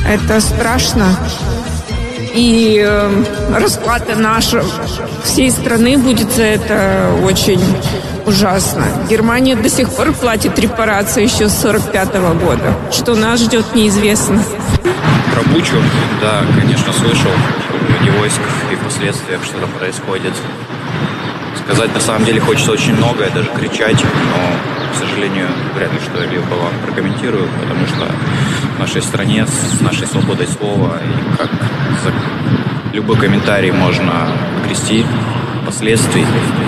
Это страшно. И расплата наша всей страны будет за это очень ужасно. Германия до сих пор платит репарации еще с 1945 года. Что нас ждет, неизвестно. Про Бучу, да, конечно, слышал. В ходе войск и впоследствии, что там происходит. Сказать на самом деле хочется очень многое, даже кричать, но, к сожалению, вряд ли что-либо вам прокомментирую, потому что в нашей стране с нашей свободой слова и как за любой комментарий можно грести последствий.